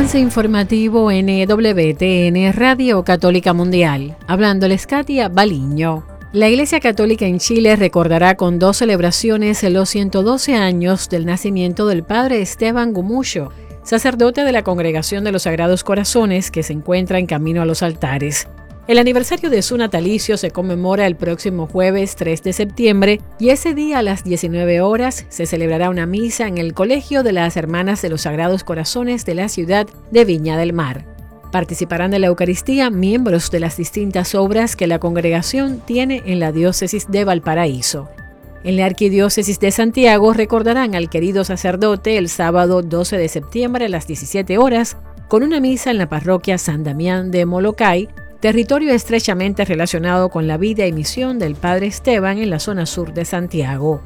Avance informativo NWTN Radio Católica Mundial. Hablándoles Katia Baliño. La Iglesia Católica en Chile recordará con 2 celebraciones los 112 años del nacimiento del Padre Esteban Gumucio, sacerdote de la Congregación de los Sagrados Corazones que se encuentra en camino a los altares. El aniversario de su natalicio se conmemora el próximo jueves 3 de septiembre y ese día a las 19 horas se celebrará una misa en el Colegio de las Hermanas de los Sagrados Corazones de la ciudad de Viña del Mar. Participarán de la Eucaristía miembros de las distintas obras que la congregación tiene en la diócesis de Valparaíso. En la Arquidiócesis de Santiago recordarán al querido sacerdote el sábado 12 de septiembre a las 17 horas con una misa en la parroquia San Damián de Molocay, territorio estrechamente relacionado con la vida y misión del Padre Esteban en la zona sur de Santiago.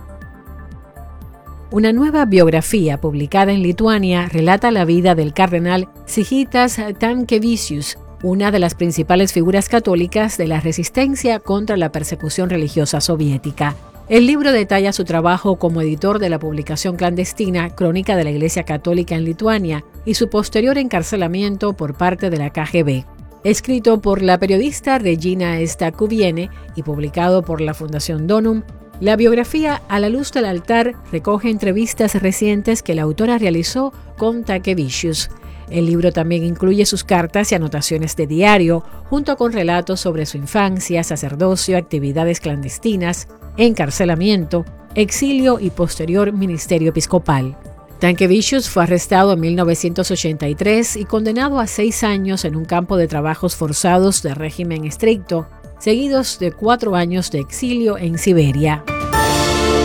Una nueva biografía publicada en Lituania relata la vida del cardenal Sigitas Tamkevičius, una de las principales figuras católicas de la resistencia contra la persecución religiosa soviética. El libro detalla su trabajo como editor de la publicación clandestina Crónica de la Iglesia Católica en Lituania y su posterior encarcelamiento por parte de la KGB. Escrito por la periodista Regina Stakuviene y publicado por la Fundación Donum, la biografía A la luz del altar recoge entrevistas recientes que la autora realizó con Tamkevičius. El libro también incluye sus cartas y anotaciones de diario, junto con relatos sobre su infancia, sacerdocio, actividades clandestinas, encarcelamiento, exilio y posterior ministerio episcopal. Tamkevičius fue arrestado en 1983 y condenado a 6 años en un campo de trabajos forzados de régimen estricto, seguidos de 4 años de exilio en Siberia.